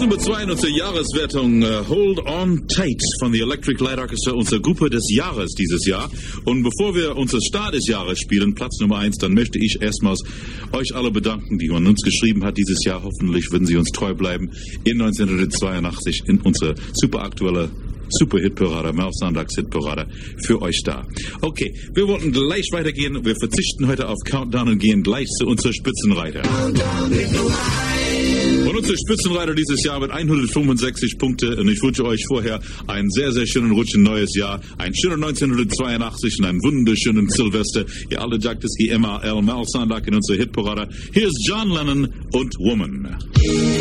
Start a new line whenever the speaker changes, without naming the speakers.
Nummer 2 in unserer Jahreswertung Hold On Tight von The Electric Light Orchestra, unsere Gruppe des Jahres dieses Jahr. Und bevor wir unser Start des Jahres spielen, Platz Nummer 1, dann möchte ich erstmals euch alle bedanken, die man uns geschrieben hat dieses Jahr. Hoffentlich würden Sie uns treu bleiben in 1982 in unsere super aktuelle Super-Hit-Parade, Mel Sandaks Hit-Parade für euch da. Okay, wir wollten gleich weitergehen. Wir verzichten heute auf Countdown und gehen gleich zu unserer Spitzenreiter. Und unser Spitzenreiter dieses Jahr mit 165 Punkte. Und ich wünsche euch vorher einen sehr, sehr schönen Rutsch in neues Jahr. Ein schöner 1982 und einen wunderschönen Silvester. Ihr alle sagt es wie immer, Mel Sandak in unserer Hitparade. Hier ist John Lennon und Woman.